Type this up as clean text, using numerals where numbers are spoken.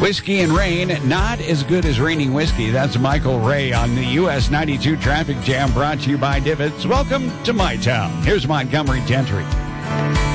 Whiskey and Rain, not as good as raining whiskey. That's Michael Ray on the US 92 Traffic Jam, brought to you by Divots. Welcome to my town. Here's Montgomery Gentry.